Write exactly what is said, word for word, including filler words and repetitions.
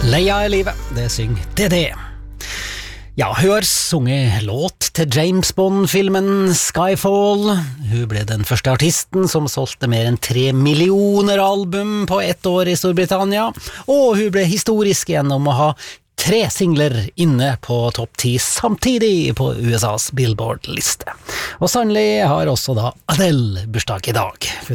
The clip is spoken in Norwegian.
Leia er livet, det synger D D. Ja, hun har sunget låt til James Bond-filmen Skyfall. Hun ble den første artisten som solgte mer enn tre millioner album på ett år i Storbritannia, og hun ble historisk gjennom å ha tre singler inne på topp ti samtidig på U S A's Billboard-liste. Og sannelig har også da Adele bursdag i dag.